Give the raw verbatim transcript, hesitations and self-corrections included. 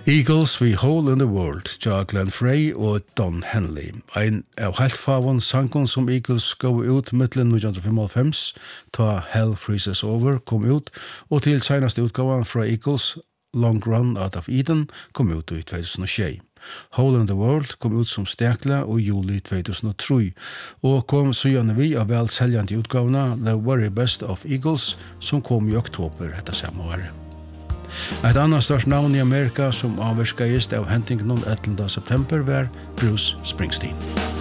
Eagles We Hole in the World, Tja Glenn Frey og Don Henley. Ein av helt favon sangon som Eagles gav ut mittlen nitjan fimmoghálvfems, ta Hell Freezes Over kom ut, og til senaste utgavan fra Eagles, Long Run Out of Eden, kom ut i tjutusenogtjei. Hole in the World kom ut som stekla i juli tjutusenogtre, og kom så gjerne vi av vel seljande utgavna The Very Best of Eagles, som kom i oktober etter samme året. Et annet størst navn i Amerika som avvirkades av hentingene ellevte september var Bruce Springsteen.